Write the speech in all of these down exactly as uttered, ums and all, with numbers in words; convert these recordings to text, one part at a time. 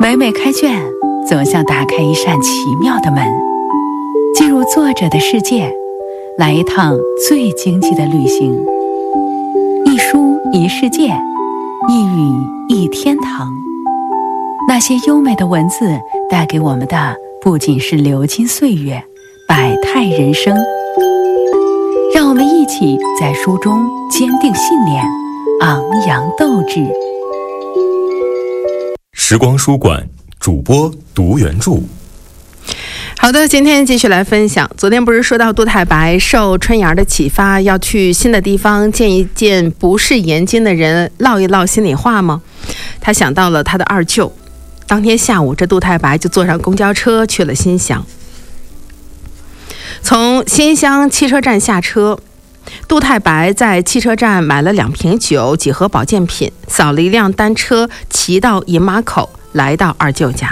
每每开卷，总像打开一扇奇妙的门，进入作者的世界，来一趟最经济的旅行。一书一世界，一语一天堂。那些优美的文字带给我们的不仅是流金岁月、百态人生，让我们一起在书中坚定信念，昂扬斗志。 时光书馆主播读原著。 好的，今天继续来分享。昨天不是说到杜太白受春芽的启发，要去新的地方见一见不是盐津的人，唠一唠心里话吗？他想到了他的二舅。当天下午，这杜太白就坐上公交车去了新乡。从新乡汽车站下车，杜太白在汽车站买了两瓶酒、几盒保健品，扫了一辆单车，骑到饮马口，来到二舅家。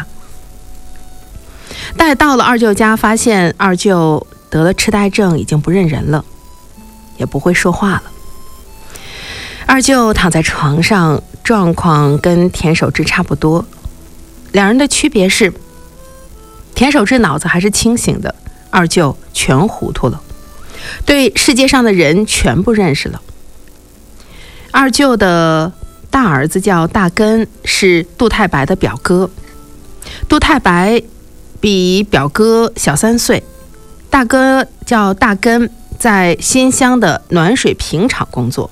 待到了二舅家，发现二舅得了痴呆症，已经不认人了，也不会说话了。二舅躺在床上，状况跟田守之差不多，两人的区别是，田守之脑子还是清醒的，二舅全糊涂了，对世界上的人全不认识了。二舅的大儿子叫大根，是杜太白的表哥。杜太白比表哥小三岁，大哥叫大根，在新乡的暖水瓶厂工作。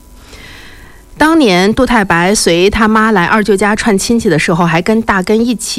当年杜太白随他妈来二舅家串亲戚的时候，还跟大根一起